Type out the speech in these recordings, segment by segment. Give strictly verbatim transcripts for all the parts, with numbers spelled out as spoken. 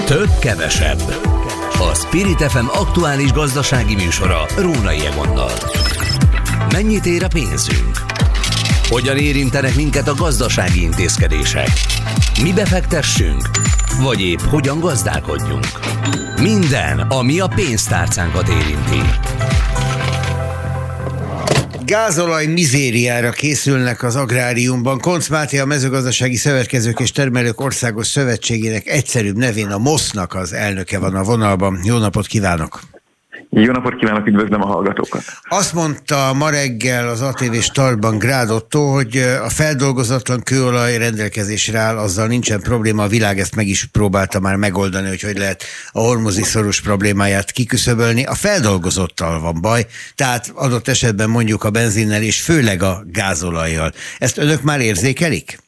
Több kevesebb. A Spirit ef em aktuális gazdasági műsora Rónai Egonnal. Mennyit ér a pénzünk? Hogyan érintenek minket a gazdasági intézkedések? Mi befektessünk? Vagy épp hogyan gazdálkodjunk? Minden, ami a pénztárcánkat érinti. Gázolaj mizériára készülnek az agráriumban. Koncz Máté, a Mezőgazdasági Szövetkezők és Termelők Országos Szövetségének egyszerűbb nevén a mosznak az elnöke van a vonalban. Jó napot kívánok! Jó napot kívánok, üdvözlöm a hallgatókat! Azt mondta ma reggel az á té vé Startban Grád Ottó, hogy a feldolgozatlan kőolaj rendelkezésre áll, azzal nincsen probléma, a világ ezt meg is próbálta már megoldani, hogy hogy lehet a hormuzi szoros problémáját kiküszöbölni. A feldolgozottal van baj, tehát adott esetben mondjuk a benzinnel és főleg a gázolajjal. Ezt önök már érzékelik?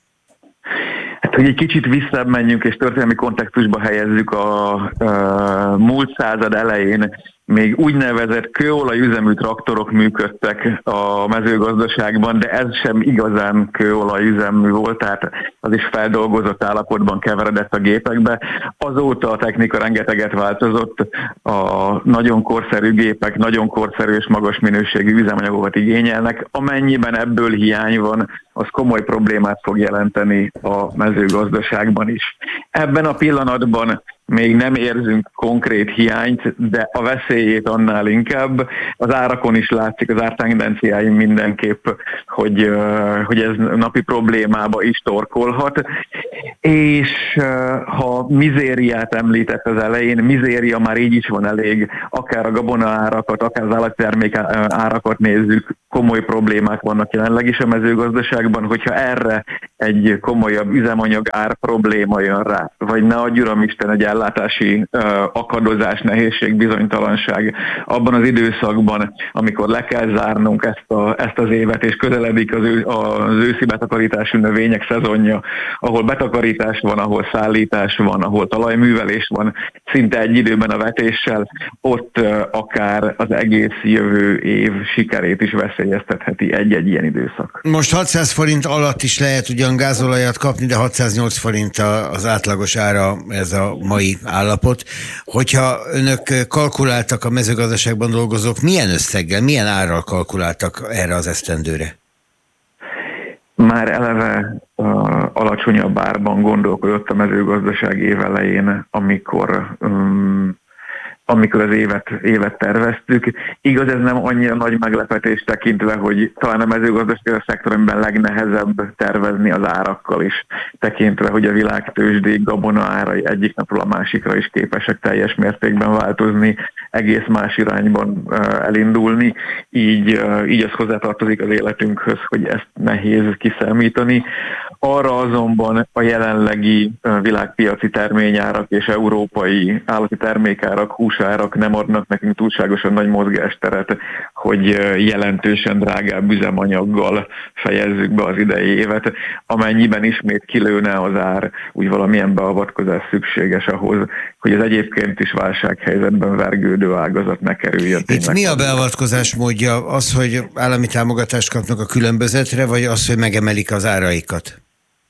Hát, hogy egy kicsit visszább menjünk és történelmi kontextusba helyezzük, a, a múlt század elején még úgynevezett kőolajüzemű traktorok működtek a mezőgazdaságban, de ez sem igazán kőolajüzemű volt, tehát az is feldolgozott állapotban keveredett a gépekbe. Azóta a technika rengeteget változott, a nagyon korszerű gépek nagyon korszerű és magas minőségű üzemanyagokat igényelnek. Amennyiben ebből hiány van, az komoly problémát fog jelenteni a mezőgazdaságban is. Ebben a pillanatban még nem érzünk konkrét hiányt, de a veszélyét annál inkább. Az árakon is látszik, az ártendenciáim mindenképp, hogy, hogy ez napi problémába is torkolhat. És ha mizériát említett az elején, mizéria már így is van elég, akár a gabona árakat, akár az állattermék árakat nézzük, komoly problémák vannak jelenleg is a mezőgazdaságban, hogyha erre egy komolyabb üzemanyag ár probléma jön rá, vagy ne adj Uramisten egy ellátási uh, akadozás, nehézség, bizonytalanság abban az időszakban, amikor le kell zárnunk ezt, a, ezt az évet, és közeledik az, ő, az őszi betakarítású növények szezonja, ahol betakarítás van, ahol szállítás van, ahol talajművelés van, szinte egy időben a vetéssel, ott uh, akár az egész jövő év sikerét is veszélyeztetheti egy-egy ilyen időszak. Most hatszáz forint alatt is lehet ugyan gázolajat kapni, de hatszáznyolc forint az átlagos ára, ez a mai állapot. Hogyha önök kalkuláltak, a mezőgazdaságban dolgozók, milyen összeggel, milyen árral kalkuláltak erre az esztendőre? Már eleve uh, alacsonyabb árban gondolkodott a mezőgazdaság évelején, amikor um, amikor az évet, évet terveztük. Igaz, ez nem annyira nagy meglepetés tekintve, hogy talán a mezőgazdasági szektor, amiben legnehezebb tervezni az árakkal is, tekintve, hogy a világtőzsdék gabona árai egyik napról a másikra is képesek teljes mértékben változni, egész más irányban elindulni, így, így az hozzátartozik az életünkhöz, hogy ezt nehéz kiszámítani. Arra azonban a jelenlegi világpiaci terményárak és európai állati termékárak, húsárak nem adnak nekünk túlságosan nagy mozgásteret, hogy jelentősen drágább üzemanyaggal fejezzük be az idei évet. Amennyiben ismét kilőne az ár, úgy valamilyen beavatkozás szükséges ahhoz, hogy az egyébként is válsághelyzetben vergődő ágazat ne kerüljön. Itt mi a beavatkozás módja? Az, hogy állami támogatást kapnak a különbözetre, vagy az, hogy megemelik az áraikat?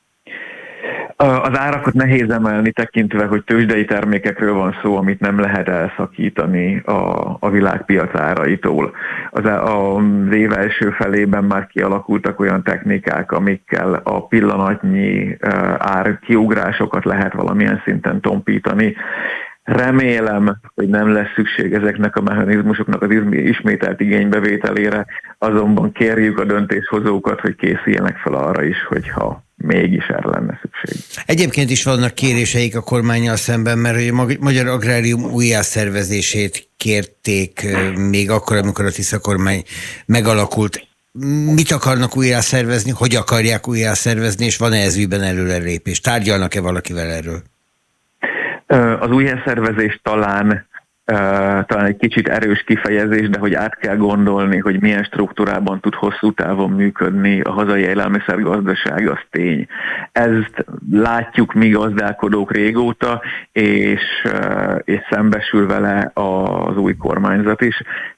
Az árakat nehéz emelni tekintve, hogy tőzsdei termékekről van szó, amit nem lehet elszakítani a, a világpiac áraitól. Az, az év első felében már kialakultak olyan technikák, amikkel a pillanatnyi árkiugrásokat lehet valamilyen szinten tompítani. Remélem, hogy nem lesz szükség ezeknek a mechanizmusoknak az ismételt igénybevételére, azonban kérjük a döntéshozókat, hogy készüljenek fel arra is, hogyha mégis erre lenne szükség. Egyébként is vannak kéréseik a kormánnyal szemben, mert a Magyar Agrárium újjászervezését kérték még akkor, amikor a Tisza kormány megalakult. Mit akarnak újjászervezni, hogy akarják újjászervezni, és van-e ez ügyben előrelépés? Tárgyalnak-e valakivel erről? Az újjászervezés talán Uh, talán egy kicsit erős kifejezés, de hogy át kell gondolni, hogy milyen struktúrában tud hosszú távon működni a hazai élelmiszergazdaság, az tény. Ezt látjuk mi gazdálkodók régóta, és, uh, és szembesül vele az új kormányzat is.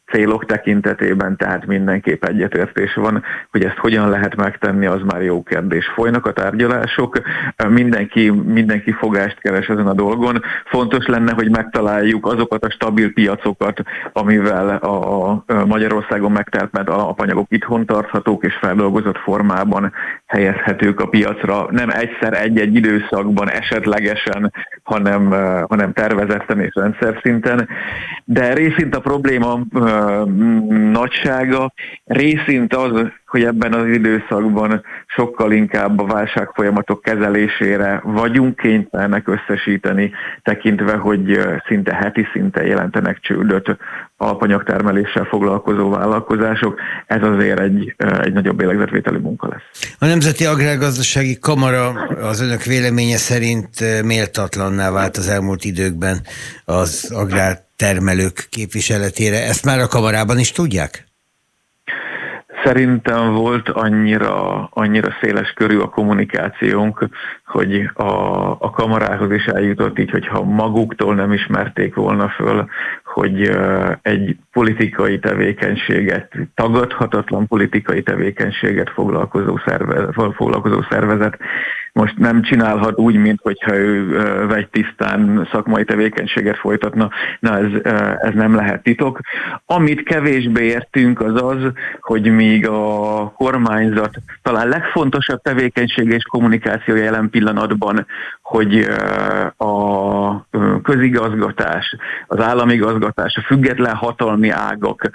célok tekintetében, tehát mindenképp egyetértés van, hogy ezt hogyan lehet megtenni, az már jó kérdés. Folynak a tárgyalások, mindenki, mindenki fogást keres ezen a dolgon. Fontos lenne, hogy megtaláljuk azokat a stabil piacokat, amivel a, a Magyarországon megtermelt alapanyagok itthon tarthatók és feldolgozott formában helyezhetők a piacra, nem egyszer egy-egy időszakban esetlegesen, hanem, hanem tervezetten és rendszer szinten. De részint a probléma ö, nagysága, részint az, hogy ebben az időszakban sokkal inkább a válságfolyamatok kezelésére vagyunk kénytelenek összesíteni, tekintve, hogy szinte heti szinten jelentenek csődöt alapanyagtermeléssel foglalkozó vállalkozások. Ez azért egy, egy nagyobb lélegzetvételi munka lesz. A Nemzeti Agrárgazdasági Kamara az önök véleménye szerint méltatlanná vált az elmúlt időkben az agrártermelők képviseletére. Ezt már a kamarában is tudják? Szerintem volt annyira, annyira széles körű a kommunikációnk, hogy a, a kamarához is eljutott így, hogyha maguktól nem ismerték volna föl, hogy egy politikai tevékenységet, tagadhatatlan politikai tevékenységet foglalkozó, szerve, foglalkozó szervezet most nem csinálhat úgy, mint hogyha ő vegytisztán szakmai tevékenységet folytatna. Na ez, ez nem lehet titok. Amit kevésbé értünk az az, hogy míg a kormányzat talán legfontosabb tevékenysége és kommunikációja jelen pillanatban, hogy a közigazgatás, az államigazgatás, a független hatalmi ágak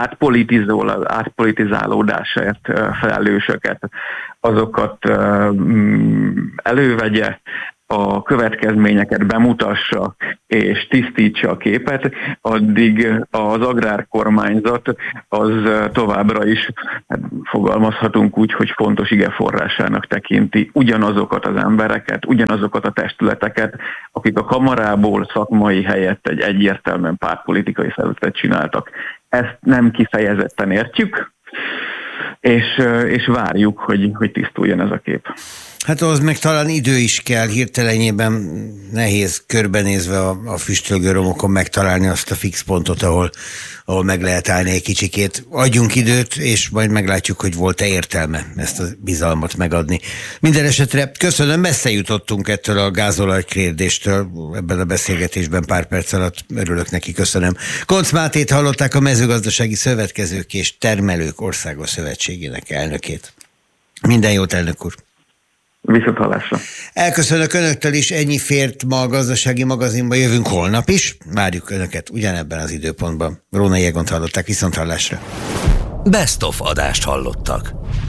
átpolitizálódását felelősöket, azokat elővegye, a következményeket bemutassa és tisztítsa a képet, addig az agrárkormányzat az továbbra is, hát fogalmazhatunk úgy, hogy fontos igeforrásának tekinti ugyanazokat az embereket, ugyanazokat a testületeket, akik a kamarából szakmai helyett egy egyértelműen pártpolitikai szervezetet csináltak. Ezt nem kifejezetten értjük, és, és várjuk, hogy, hogy tisztuljon ez a kép. Hát ahhoz meg talán idő is kell, hirtelenjében nehéz körbenézve a, a füstölgő romokon megtalálni azt a fix pontot, ahol, ahol meg lehet állni egy kicsikét. Adjunk időt, és majd meglátjuk, hogy volt-e értelme ezt a bizalmat megadni. Minden esetre köszönöm, messze jutottunk ettől a gázolaj kérdéstől ebben a beszélgetésben pár perc alatt. Örülök neki, köszönöm. Koncz Mátét hallották, a Mezőgazdasági Szövetkezők és Termelők Országos Szövetségének elnökét. Minden jót, elnök úr! Viszont hallásra. Elköszönök önöktől is, ennyi fért ma a Gazdasági Magazinba, jövünk holnap is, várjuk önöket ugyanebben az időpontban. Rónai Egont hallották, viszont hallásra. Best of adást hallottak.